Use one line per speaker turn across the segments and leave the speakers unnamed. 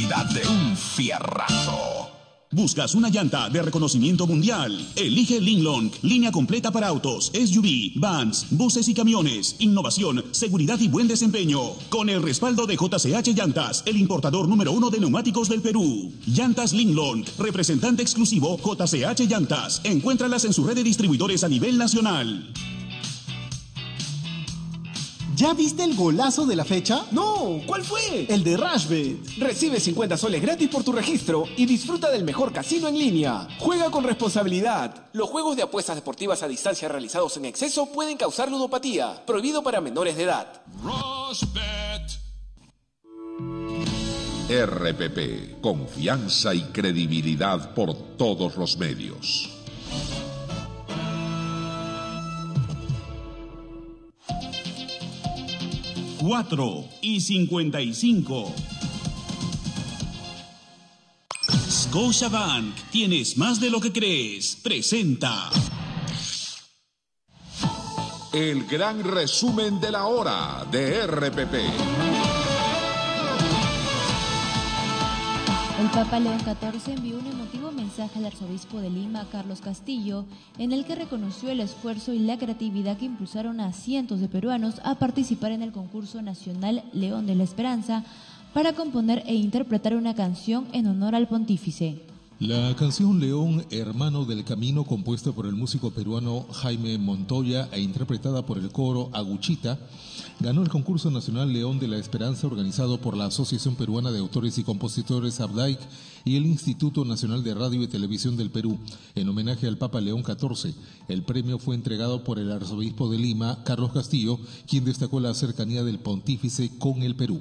velocidad de un fierrazo.
¿Buscas una llanta de reconocimiento mundial? Elige Linglong, línea completa para autos, SUV, vans, buses y camiones. Innovación, seguridad y buen desempeño. Con el respaldo de JCH Llantas, el importador número 1 de neumáticos del Perú. Llantas Linglong, representante exclusivo JCH Llantas. Encuéntralas en su red de distribuidores a nivel nacional.
¿Ya viste el golazo de la fecha?
No, ¿cuál fue?
El de Rashbet.
Recibe 50 soles gratis por tu registro y disfruta del mejor casino en línea. Juega con responsabilidad. Los juegos de apuestas deportivas a distancia realizados en exceso pueden causar ludopatía. Prohibido para menores de edad.
Rashbet. RPP, confianza y credibilidad por todos los medios.
Cuatro y 55. Scotiabank, tienes más de lo que crees. Presenta
el gran resumen de la hora de RPP.
El Papa León XIV envió un emotivo mensaje al arzobispo de Lima, Carlos Castillo, en el que reconoció el esfuerzo y la creatividad que impulsaron a cientos de peruanos a participar en el concurso nacional León de la Esperanza para componer e interpretar una canción en honor al pontífice.
La canción León, Hermano del Camino, compuesta por el músico peruano Jaime Montoya e interpretada por el coro Aguchita, ganó el concurso nacional León de la Esperanza organizado por la Asociación Peruana de Autores y Compositores ABDAIC y el Instituto Nacional de Radio y Televisión del Perú, en homenaje al Papa León XIV. El premio fue entregado por el arzobispo de Lima, Carlos Castillo, quien destacó la cercanía del pontífice con el Perú.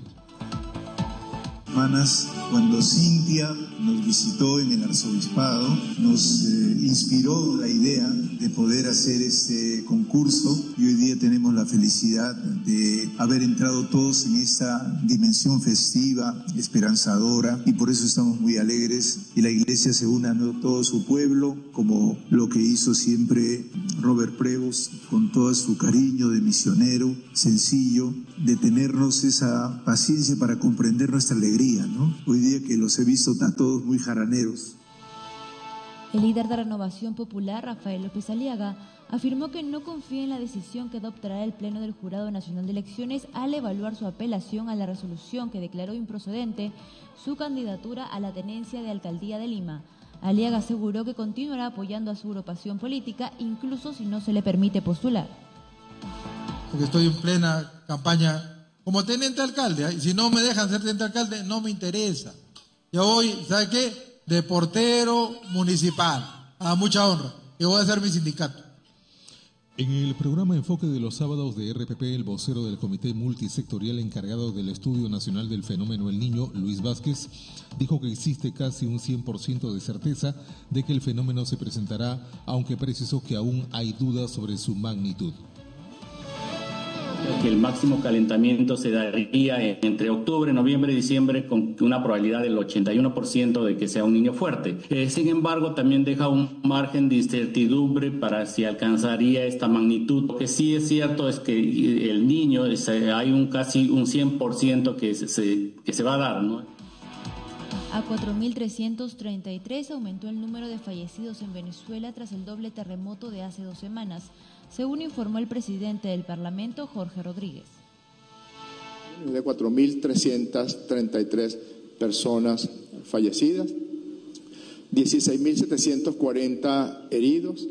Hermanas, cuando Cintia nos visitó en el arzobispado, nos inspiró la idea de poder hacer este concurso y hoy día tenemos la felicidad de haber entrado todos en esta dimensión festiva, esperanzadora, y por eso estamos muy alegres y la iglesia se une a todo su pueblo, como lo que hizo siempre Robert Prevost, con todo su cariño de misionero, sencillo, de tenernos esa paciencia para comprender nuestra alegría, ¿no? Hoy día que los he visto a todos muy jaraneros.
El líder de Renovación Popular, Rafael López Aliaga, afirmó que no confía en la decisión que adoptará el Pleno del Jurado Nacional de Elecciones al evaluar su apelación a la resolución que declaró improcedente su candidatura a la tenencia de Alcaldía de Lima. Aliaga aseguró que continuará apoyando a su agrupación política, incluso si no se le permite postular.
Porque estoy en plena campaña como teniente alcalde, y si no me dejan ser teniente alcalde, no me interesa. Yo voy, ¿sabe qué? De portero municipal, a mucha honra, y voy a hacer mi sindicato.
En el programa Enfoque de los sábados de RPP, el vocero del Comité Multisectorial encargado del Estudio Nacional del Fenómeno El Niño, Luis Vázquez, dijo que existe casi un 100% de certeza de que el fenómeno se presentará, aunque precisó que aún hay dudas sobre su magnitud.
Que el máximo calentamiento se daría entre octubre, noviembre y diciembre con una probabilidad del 81% de que sea un niño fuerte. Sin embargo, también deja un margen de incertidumbre para si alcanzaría esta magnitud. Lo que sí es cierto es que el niño, hay casi un 100% que se va a dar, ¿no?
A 4.333 aumentó el número de fallecidos en Venezuela tras el doble terremoto de hace 2 semanas, según informó el presidente del Parlamento, Jorge Rodríguez.
De 4.333 personas fallecidas, 16.740 heridos,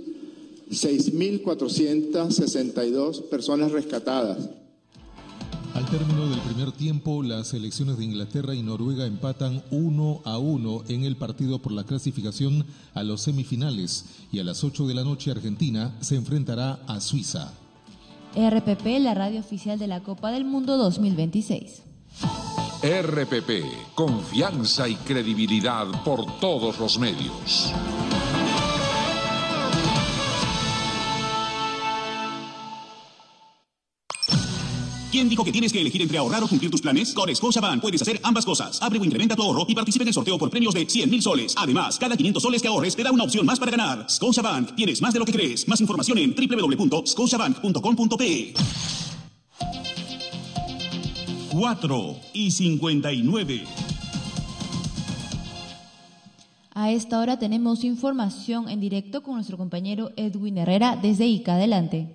6.462 personas rescatadas.
Al término del primer tiempo, las selecciones de Inglaterra y Noruega empatan 1-1 en el partido por la clasificación a los semifinales, y a las 8 de la noche Argentina se enfrentará a Suiza.
RPP, la radio oficial de la Copa del Mundo 2026.
RPP, confianza y credibilidad por todos los medios.
¿Quién dijo que tienes que elegir entre ahorrar o cumplir tus planes? Con Scotiabank puedes hacer ambas cosas. Abre o incrementa tu ahorro y participa en el sorteo por premios de 100.000 soles. Además, cada 500 soles que ahorres te da una opción más para ganar. Scotiabank, tienes más de lo que crees. Más información en www.scotiabank.com.pe. 4:59.
A esta hora tenemos información en directo con nuestro compañero Edwin Herrera desde Ica. Adelante.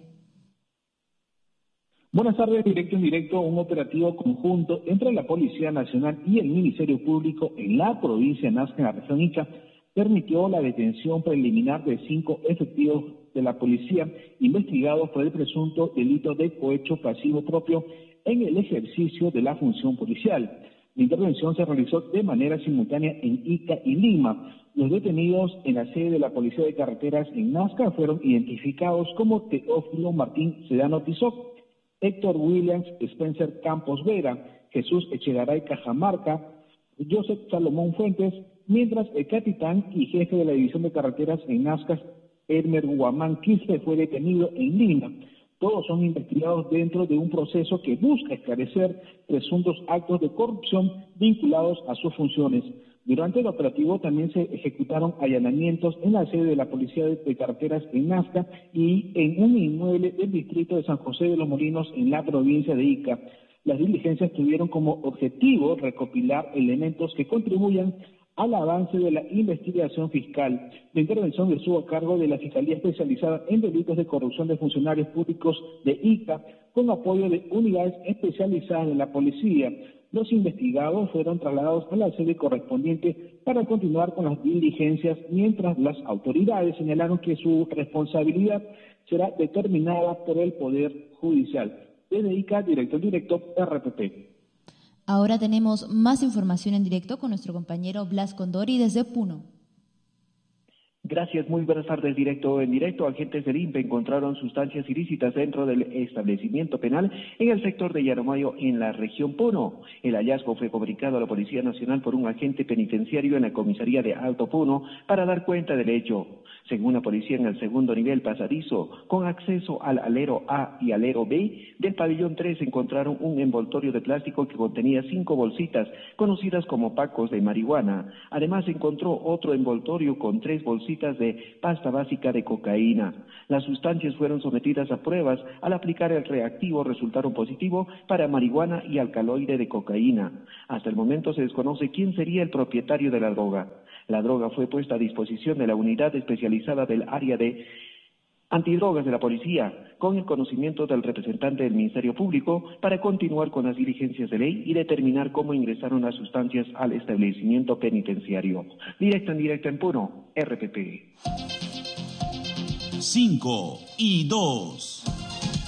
Buenas tardes, directo en directo, un operativo conjunto entre la Policía Nacional y el Ministerio Público en la provincia de Nazca, en la región Ica, permitió la detención preliminar de 5 efectivos de la policía investigados por el presunto delito de cohecho pasivo propio en el ejercicio de la función policial. La intervención se realizó de manera simultánea en Ica y Lima. Los detenidos en la sede de la Policía de Carreteras en Nazca fueron identificados como Teófilo Martín Sedano Tizoc, Héctor Williams Spencer Campos Vera, Jesús Echegaray Cajamarca, Joseph Salomón Fuentes, mientras el capitán y jefe de la División de Carreteras en Nazca, Elmer Guamán Quispe, fue detenido en Lima. Todos son investigados dentro de un proceso que busca esclarecer presuntos actos de corrupción vinculados a sus funciones. Durante el operativo también se ejecutaron allanamientos en la sede de la Policía de Carreteras en Nazca y en un inmueble del distrito de San José de los Molinos en la provincia de Ica. Las diligencias tuvieron como objetivo recopilar elementos que contribuyan al avance de la investigación fiscal. La intervención estuvo a cargo de la Fiscalía Especializada en Delitos de Corrupción de Funcionarios Públicos de Ica, con apoyo de unidades especializadas de la policía. Los investigados fueron trasladados a la sede correspondiente para continuar con las diligencias, mientras las autoridades señalaron que su responsabilidad será determinada por el Poder Judicial. Desde Ica, directo, RPP.
Ahora tenemos más información en directo con nuestro compañero Blas Condori desde Puno.
Gracias, muy buenas tardes, directo en directo. Agentes del INPE encontraron sustancias ilícitas dentro del establecimiento penal en el sector de Llanomayo, en la región Puno. El hallazgo fue comunicado a la Policía Nacional por un agente penitenciario en la comisaría de Alto Puno para dar cuenta del hecho. Según la policía, en el segundo nivel pasadizo, con acceso al alero A y alero B del pabellón 3, encontraron un envoltorio de plástico que contenía 5 bolsitas, conocidas como pacos de marihuana. Además, encontró otro envoltorio con 3 bolsitas de pasta básica de cocaína. Las sustancias fueron sometidas a pruebas. Al aplicar el reactivo, resultaron positivo para marihuana y alcaloide de cocaína. Hasta el momento se desconoce quién sería el propietario de la droga. La droga fue puesta a disposición de la unidad especializada del área de antidrogas de la policía, con el conocimiento del representante del Ministerio Público, para continuar con las diligencias de ley y determinar cómo ingresaron las sustancias al establecimiento penitenciario. Directo en Puno, RPP.
5 y 2.